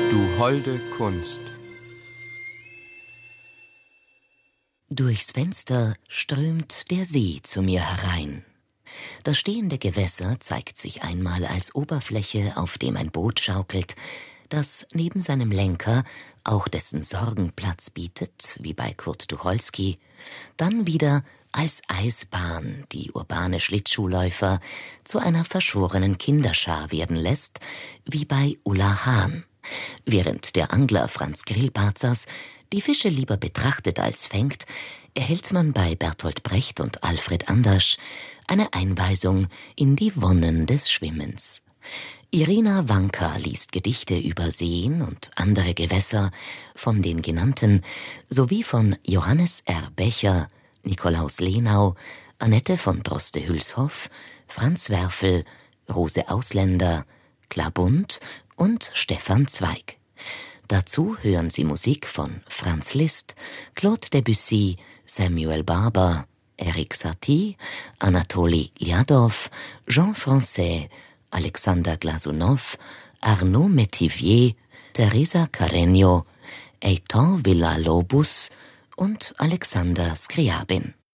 Du holde Kunst. Durchs Fenster strömt der See zu mir herein. Das stehende Gewässer zeigt sich einmal als Oberfläche, auf dem ein Boot schaukelt, das neben seinem Lenker auch dessen Sorgen Platz bietet, wie bei Kurt Tucholsky, dann wieder als Eisbahn die urbane Schlittschuhläufer zu einer verschworenen Kinderschar werden lässt, wie bei Ulla Hahn, während der Angler Franz Grillparzers die Fische lieber betrachtet als fängt, erhält man bei Bertolt Brecht und Alfred Andersch eine Einweisung in die Wonnen des Schwimmens. Irina Wanka liest Gedichte über Seen und andere Gewässer von den genannten sowie von Johannes R. Becher, Nikolaus Lenau, Annette von Droste-Hülshoff, Franz Werfel, Rose Ausländer, Klabund und Stefan Zweig. Dazu hören Sie Musik von Franz Liszt, Claude Debussy, Samuel Barber, Erik Satie, Anatoli Lyadov, Jean Francais, Alexander Glasunow, Arnaud Métivier, Teresa Carreño, Eitan Villa-Lobos und Alexander Scriabin.